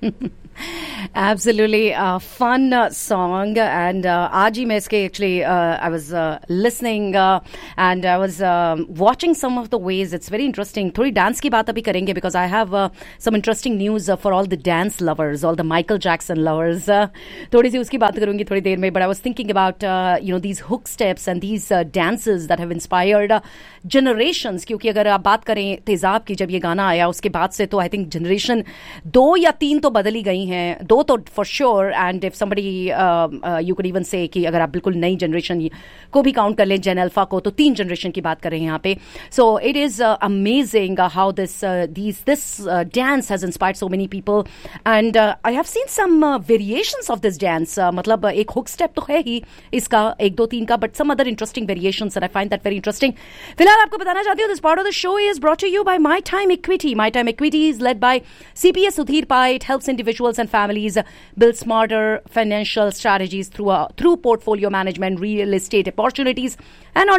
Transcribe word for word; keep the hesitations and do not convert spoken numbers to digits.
Absolutely uh, fun uh, song and uh, आज ही मैं इसके actually uh, I was uh, listening uh, and I was uh, watching some of the ways. It's very interesting. थोड़ी dance की बात अभी करेंगे because I have uh, some interesting news uh, for all the dance lovers, all the Michael Jackson lovers. Uh, थोड़ी सी उसकी बात करूंगी थोड़ी देर में. But I was thinking about uh, you know these hook steps and these uh, dances that have inspired uh, generations. क्योंकि अगर आप बात करें तेजाब की, जब ये गाना आया उसके बाद से तो I think generation दो या तीन तो बदल ही गई हैं, दो तो for sure. And if somebody uh, uh, you could even say कि अगर आप बिल्कुल नई जनरेशन को भी काउंट कर लें, जेन अल्फा को, तो तीन जनरेशन की बात कर रहे हैं यहाँ पे. So it is uh, amazing uh, how this uh, these this uh, dance has inspired so many people and uh, I have seen some uh, variations of this dance. uh, मतलब uh, एक hook step तो है ही इसका, एक दो तीन का, but some other interesting variations and I find that very interesting. फिलहाल आपको बताना चाहती हूँ this part of the show is brought to you by My Time Equity. My Time Equity is led by C P S Sudhir Pai. It helps individuals and families build smarter financial strategies through a, through portfolio management, real estate opportunities, and